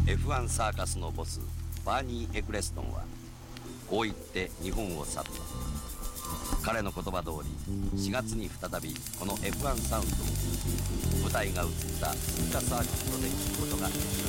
F1 サーカスのボスバーニー・エクレストンはこう言って日本を去った。彼の言葉通り4月に再びこの F1 サウンドを舞台が映った鈴鹿サーキットで聞くことができる。